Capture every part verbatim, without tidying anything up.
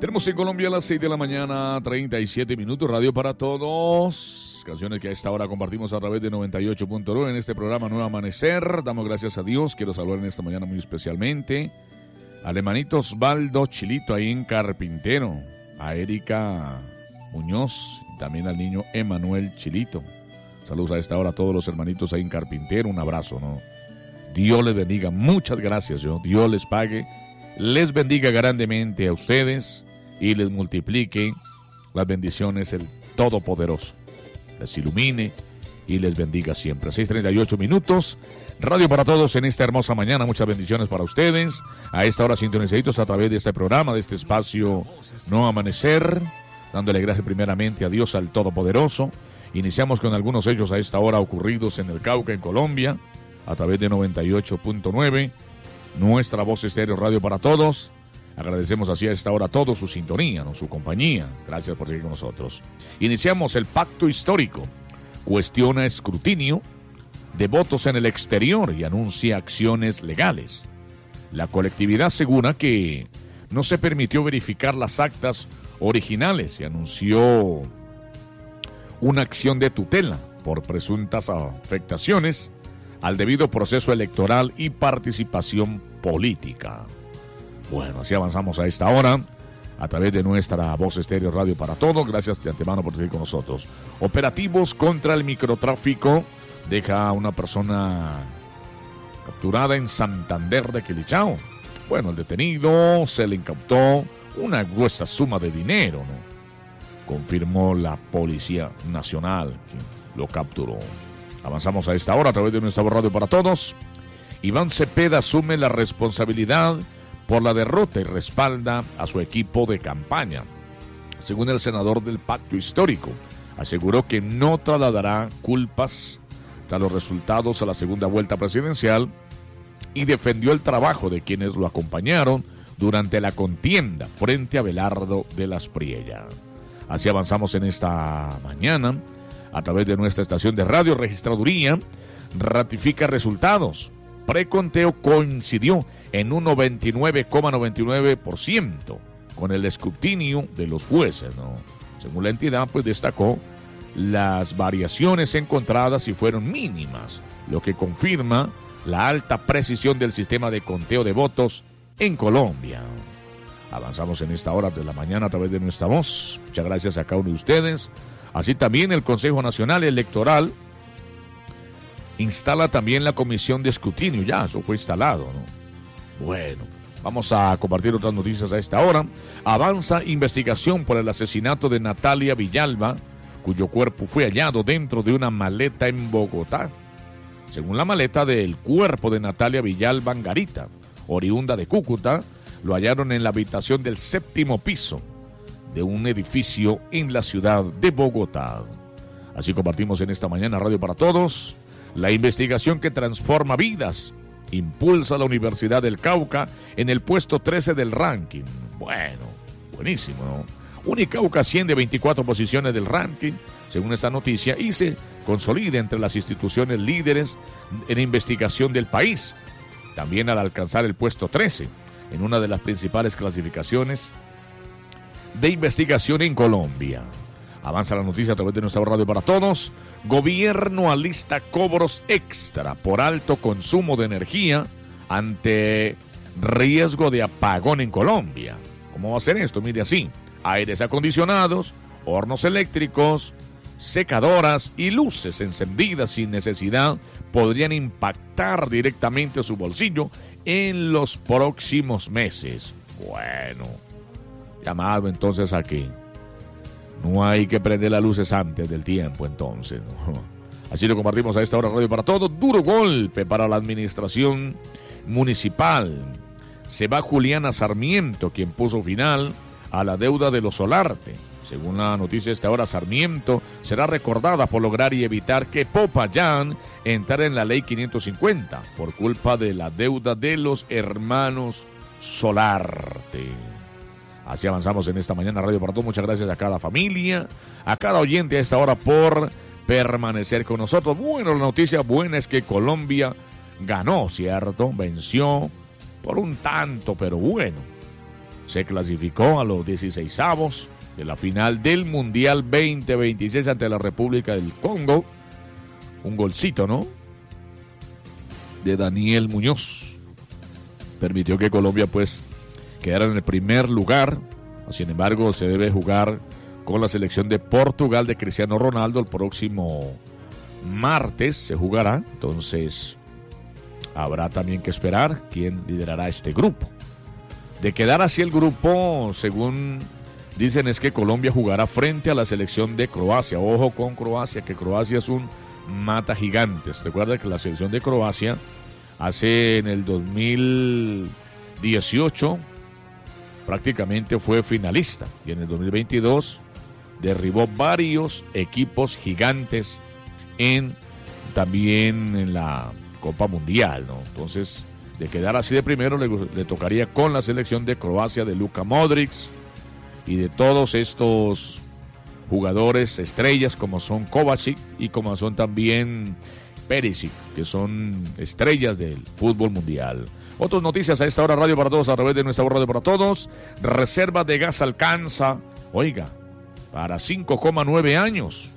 Tenemos en Colombia a las seis de la mañana, treinta y siete minutos, radio para todos. Canciones que a esta hora compartimos a través de noventa y ocho punto nueve en este programa Nuevo Amanecer. Damos gracias a Dios. Quiero saludar en esta mañana muy especialmente al hermanito Osvaldo Chilito ahí en Carpintero, a Erika Muñoz, también al niño Emanuel Chilito. Saludos a esta hora a todos los hermanitos ahí en Carpintero. Un abrazo, ¿no? Dios les bendiga. Muchas gracias, yo. Dios les pague. Les bendiga grandemente a ustedes y les multiplique las bendiciones el Todopoderoso. Les ilumine y les bendiga siempre. seis treinta y ocho minutos. Radio para todos en esta hermosa mañana. Muchas bendiciones para ustedes. A esta hora sintonizaditos a través de este programa, de este espacio Nuevo Amanecer. Dándole gracias primeramente a Dios, al Todopoderoso. Iniciamos con algunos hechos a esta hora ocurridos en el Cauca, en Colombia, a través de noventa y ocho punto nueve. Nuestra voz estéreo Radio para todos. Agradecemos así a esta hora a todos su sintonía, ¿no? Su compañía. Gracias por seguir con nosotros. Iniciamos el pacto histórico. Cuestiona escrutinio de votos en el exterior y anuncia acciones legales. La colectividad asegura que no se permitió verificar las actas originales y anunció una acción de tutela por presuntas afectaciones al debido proceso electoral y participación política. Bueno, así avanzamos a esta hora a través de nuestra voz estéreo Radio para Todos. Gracias de antemano por seguir con nosotros. Operativos contra el microtráfico deja a una persona capturada en Santander de Quilichao. Bueno, el detenido se le incautó una gruesa suma de dinero, ¿no? Confirmó la Policía Nacional que lo capturó. Avanzamos a esta hora a través de nuestra Radio para Todos. Iván Cepeda asume la responsabilidad por la derrota y respalda a su equipo de campaña. Según el senador del Pacto Histórico, aseguró que no trasladará culpas tras los resultados a la segunda vuelta presidencial y defendió el trabajo de quienes lo acompañaron durante la contienda frente a Abelardo de las Priella. Así avanzamos en esta mañana a través de nuestra estación de radio. Registraduría ratifica resultados. Preconteo coincidió en un noventa y nueve coma noventa y nueve por ciento con el escrutinio de los jueces, ¿no? Según la entidad, pues destacó las variaciones encontradas y fueron mínimas, lo que confirma la alta precisión del sistema de conteo de votos en Colombia. Avanzamos en esta hora de la mañana a través de nuestra voz. Muchas gracias a cada uno de ustedes. Así también el Consejo Nacional Electoral instala también la comisión de escrutinio. Ya, eso fue instalado, ¿no? Bueno, vamos a compartir otras noticias a esta hora. Avanza investigación por el asesinato de Natalia Villalba, cuyo cuerpo fue hallado dentro de una maleta en Bogotá. Según la maleta del cuerpo de Natalia Villalba Angarita, oriunda de Cúcuta, lo hallaron en la habitación del séptimo piso de un edificio en la ciudad de Bogotá. Así compartimos en esta mañana Radio para Todos. La investigación que transforma vidas impulsa a la Universidad del Cauca en el puesto trece del ranking. Bueno, buenísimo, ¿no? Unicauca asciende veinticuatro posiciones del ranking, según esta noticia, y se consolida entre las instituciones líderes en investigación del país. También al alcanzar el puesto trece en una de las principales clasificaciones de investigación en Colombia. Avanza la noticia a través de nuestra Radio para Todos. Gobierno alista cobros extra por alto consumo de energía ante riesgo de apagón en Colombia. ¿Cómo va a ser esto? Mire así: aires acondicionados, hornos eléctricos, secadoras y luces encendidas sin necesidad podrían impactar directamente su bolsillo en los próximos meses. Bueno, llamado entonces a que no hay que prender las luces antes del tiempo, entonces, ¿no? Así lo compartimos a esta hora Radio para Todos. Duro golpe para la administración municipal. Se va Juliana Sarmiento, quien puso final a la deuda de los Solarte. Según la noticia de esta hora, Sarmiento será recordada por lograr y evitar que Popayán entrara en la ley quinientos cincuenta por culpa de la deuda de los hermanos Solarte. Así avanzamos en esta mañana Radio para Todos. Muchas gracias a cada familia, a cada oyente a esta hora por permanecer con nosotros. Bueno, la noticia buena es que Colombia ganó, ¿cierto? Venció por un tanto, pero bueno. se clasificó a los dieciseisavos de la final del Mundial veinte veintiséis ante la República del Congo. Un golcito, ¿no?, de Daniel Muñoz permitió que Colombia pues quedara en el primer lugar. Sin embargo, se debe jugar con la selección de Portugal de Cristiano Ronaldo. El próximo martes se jugará, entonces habrá también que esperar quién liderará este grupo. De quedar así el grupo, según dicen, es que Colombia jugará frente a la selección de Croacia. Ojo con Croacia, que Croacia es un mata gigantes. Recuerda que la selección de Croacia hace en el dos mil dieciocho prácticamente fue finalista y en el dos mil veintidós derribó varios equipos gigantes en también en la Copa Mundial, ¿no? Entonces, de quedar así de primero, le, le tocaría con la selección de Croacia de Luka Modric y de todos estos jugadores estrellas como son Kovacic y como son también Perisic, que son estrellas del fútbol mundial. Otras noticias a esta hora, Radio para Todos, a través de nuestra Radio para Todos. Reserva de gas alcanza, oiga, para cinco coma nueve años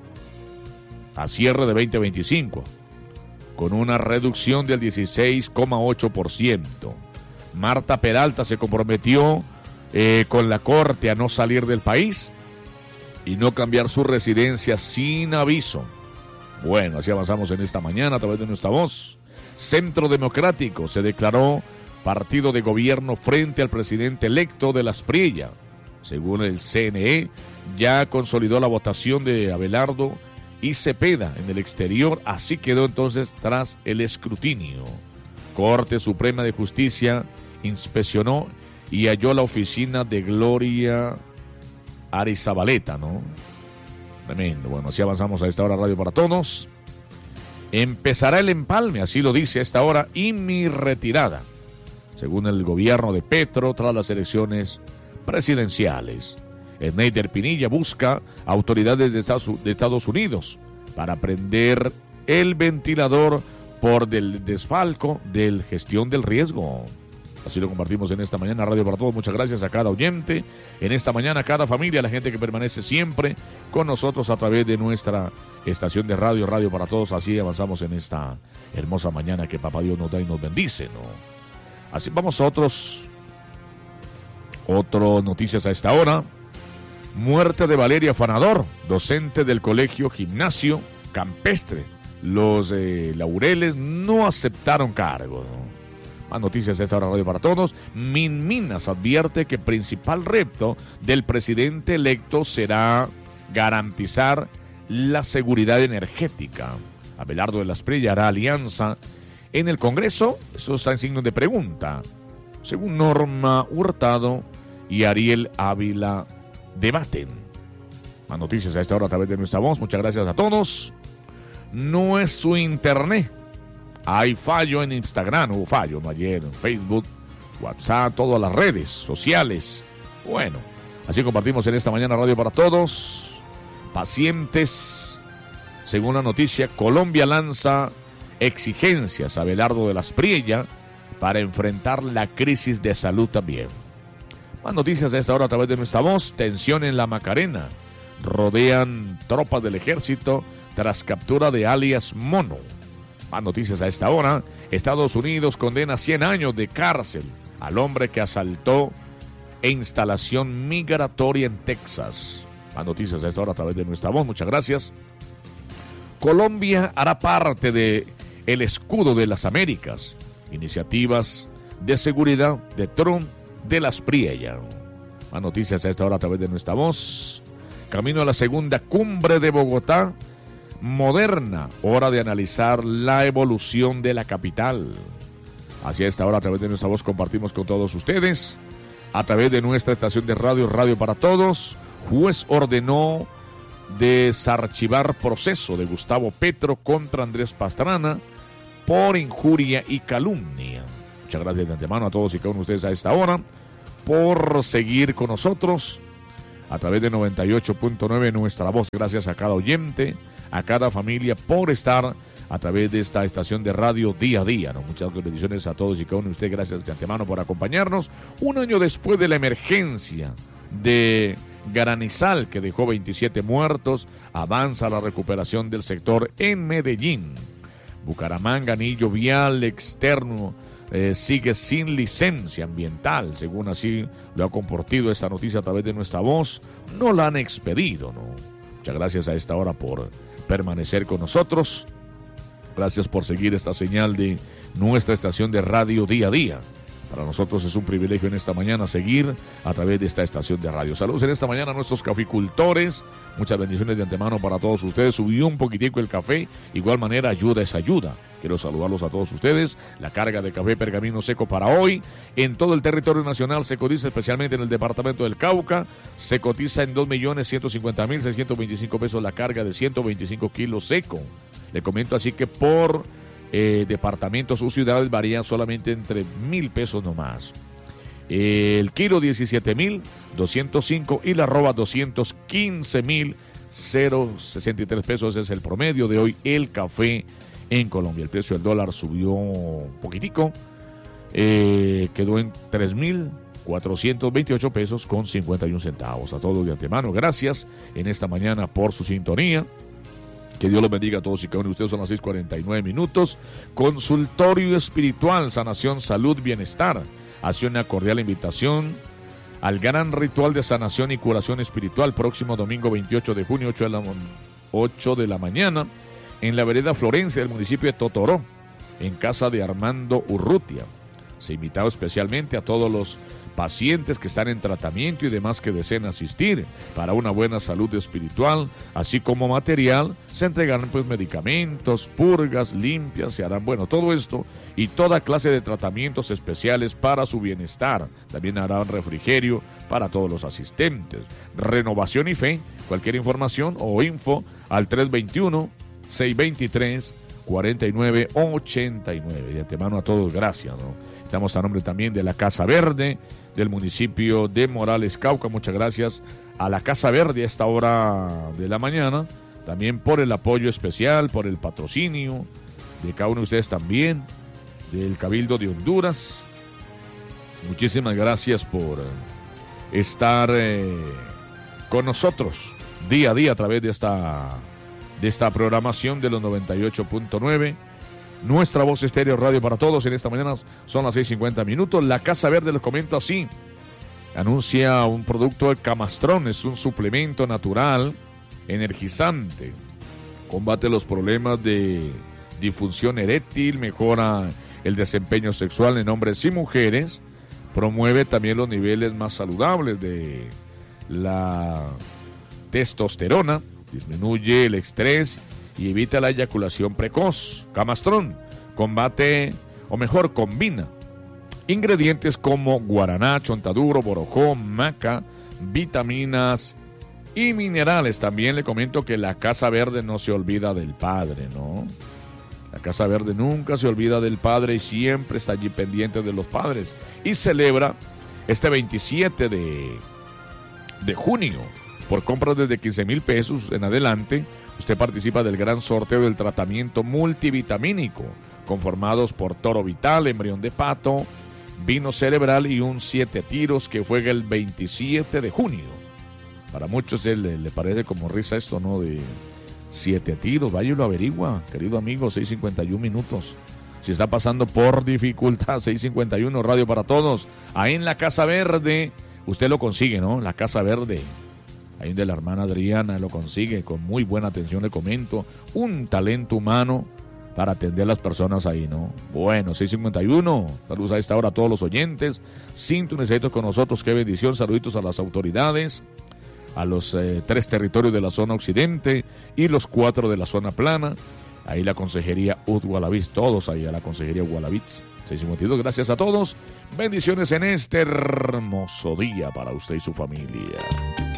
a cierre de veinte veinticinco, con una reducción del dieciséis coma ocho por ciento. Marta Peralta se comprometió eh, con la Corte a no salir del país y no cambiar su residencia sin aviso. Bueno, así avanzamos en esta mañana a través de nuestra voz. Centro Democrático se declaró partido de gobierno frente al presidente electo de Las Asprilla. Según el C N E, ya consolidó la votación de Abelardo y Cepeda en el exterior, así quedó entonces tras el escrutinio. Corte Suprema de Justicia inspeccionó y halló la oficina de Gloria Arizabaleta, ¿no? Tremendo. Bueno, así avanzamos a esta hora, Radio para Todos. Empezará el empalme, así lo dice a esta hora, y mi retirada, según el gobierno de Petro, tras las elecciones presidenciales. Neider Pinilla busca autoridades de Estados Unidos para prender el ventilador por del desfalco de gestión del riesgo. Así lo compartimos en esta mañana, Radio para Todos. Muchas gracias a cada oyente, en esta mañana, a cada familia, a la gente que permanece siempre con nosotros a través de nuestra estación de radio, Radio para Todos. Así avanzamos en esta hermosa mañana que Papá Dios nos da y nos bendice, ¿no? Así vamos a otros, otras noticias a esta hora. Muerte de Valeria Fanador, docente del Colegio Gimnasio Campestre. Los eh, Laureles no aceptaron cargo, ¿no? Más noticias de esta hora, Radio para Todos. Minminas advierte que el principal reto del presidente electo será garantizar la seguridad energética. Abelardo de la Asprilla hará alianza en el Congreso. Eso está en signo de pregunta. Según Norma Hurtado y Ariel Ávila debaten. Más noticias a esta hora a través de nuestra voz. Muchas gracias a todos. No es su internet. Hay fallo en Instagram, hubo fallo, no ayer, en Facebook, WhatsApp, todas las redes sociales. Bueno, así compartimos en esta mañana Radio para Todos. Pacientes, según la noticia, Colombia lanza exigencias a Abelardo de la Asprilla para enfrentar la crisis de salud también. Más noticias a esta hora a través de nuestra voz. Tensión en la Macarena. Rodean tropas del ejército tras captura de alias Mono. Más noticias a esta hora. Estados Unidos condena cien años de cárcel al hombre que asaltó e instalación migratoria en Texas. Más noticias a esta hora a través de nuestra voz. Muchas gracias. Colombia hará parte de el escudo de las Américas. Iniciativas de seguridad de Trump de la Asprilla. Más noticias a esta hora a través de nuestra voz. Camino a la segunda cumbre de Bogotá. Moderna, hora de analizar la evolución de la capital. Así a esta hora a través de nuestra voz compartimos con todos ustedes. A través de nuestra estación de radio, Radio para Todos, juez ordenó desarchivar proceso de Gustavo Petro contra Andrés Pastrana por injuria y calumnia. Muchas gracias de antemano a todos y cada uno de ustedes a esta hora por seguir con nosotros a través de noventa y ocho punto nueve nuestra voz. Gracias a cada oyente, a cada familia por estar a través de esta estación de radio día a día, ¿no? Muchas bendiciones a todos y cada uno de ustedes. Gracias de antemano por acompañarnos. Un año después de la emergencia de granizal que dejó veintisiete muertos, avanza la recuperación del sector en Medellín. Bucaramanga, anillo vial externo, eh, sigue sin licencia ambiental, según así lo ha compartido esta noticia a través de nuestra voz. No la han expedido, ¿no? Muchas gracias a esta hora por permanecer con nosotros. Gracias por seguir esta señal de nuestra estación de radio día a día. Para nosotros es un privilegio en esta mañana seguir a través de esta estación de radio. Saludos en esta mañana a nuestros caficultores. Muchas bendiciones de antemano para todos ustedes. Subió un poquitico el café. Igual manera, ayuda es ayuda. Quiero saludarlos a todos ustedes. La carga de café pergamino seco para hoy en todo el territorio nacional se cotiza, especialmente en el departamento del Cauca. Se cotiza en dos millones ciento cincuenta mil seiscientos veinticinco pesos la carga de ciento veinticinco kilos seco. Le comento así que por eh, departamentos o ciudades varían solamente entre mil pesos nomás. El kilo diecisiete mil doscientos cinco y la arroba doscientos quince mil sesenta y tres pesos es el promedio de hoy el café en Colombia. El precio del dólar subió un poquitico, eh, quedó en tres mil cuatrocientos veintiocho pesos con cincuenta y un centavos. A todos de antemano, gracias en esta mañana por su sintonía. Que Dios los bendiga a todos y cada uno de ustedes. Son las seis cuarenta y nueve minutos. Consultorio espiritual, sanación, salud, bienestar. Hace una cordial invitación al gran ritual de sanación y curación espiritual próximo domingo veintiocho de junio, ocho de la, ocho de la mañana, en la vereda Florencia del municipio de Totoró, en casa de Armando Urrutia. Se invitado especialmente a todos los pacientes que están en tratamiento y demás que deseen asistir para una buena salud espiritual, así como material. Se entregarán pues medicamentos, purgas, limpias, se harán, bueno, todo esto y toda clase de tratamientos especiales para su bienestar. También harán refrigerio para todos los asistentes. Renovación y fe, cualquier información o info al tres dos uno, seis dos tres, cuatro nueve ocho nueve. De antemano a todos, gracias, ¿no? Estamos a nombre también de la Casa Verde del municipio de Morales, Cauca. Muchas gracias a la Casa Verde a esta hora de la mañana, también por el apoyo especial, por el patrocinio de cada uno de ustedes también, del Cabildo de Honduras. Muchísimas gracias por estar eh, con nosotros día a día a través de esta, de esta programación de los noventa y ocho punto nueve. Nuestra voz estéreo radio para todos en esta mañana. Son las seis cincuenta minutos. La Casa Verde, les comento así, anuncia un producto de Camastrón. Es un suplemento natural energizante, combate los problemas de disfunción eréctil, mejora el desempeño sexual en hombres y mujeres, promueve también los niveles más saludables de la testosterona, disminuye el estrés y evita la eyaculación precoz. Camastrón combate, o mejor, combina ingredientes como guaraná, chontaduro, borojó, maca, vitaminas y minerales. También le comento que la Casa Verde no se olvida del padre, ¿no? La Casa Verde nunca se olvida del padre y siempre está allí pendiente de los padres. Y celebra este veintisiete de, de junio, por compras desde quince mil pesos en adelante, usted participa del gran sorteo del tratamiento multivitamínico, conformados por Toro Vital, embrión de pato, vino cerebral y un siete tiros que juega el veintisiete de junio. Para muchos le, le parece como risa esto, ¿no? De siete tiros, vaya y lo averigua, querido amigo, seis cincuenta y uno minutos. Si está pasando por dificultad, seis cincuenta y uno, radio para todos. Ahí en la Casa Verde, usted lo consigue, ¿no? La Casa Verde. Ahí de la hermana Adriana lo consigue con muy buena atención, le comento, un talento humano para atender a las personas ahí, ¿no? Bueno, seis cincuenta y uno, saludos a esta hora a todos los oyentes, sintonizados con nosotros, qué bendición, saluditos a las autoridades, a los eh, tres territorios de la zona occidente y los cuatro de la zona plana, ahí la consejería U D Gualavís, todos ahí a la consejería Gualavís. seis cincuenta y dos, gracias a todos, bendiciones en este hermoso día para usted y su familia.